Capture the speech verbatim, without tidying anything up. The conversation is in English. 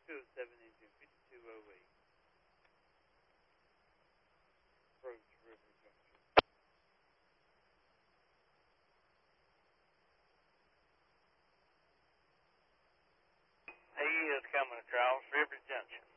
two oh seven engine, fifty-two oh eight. Approach River Junction. He is coming across River Junction.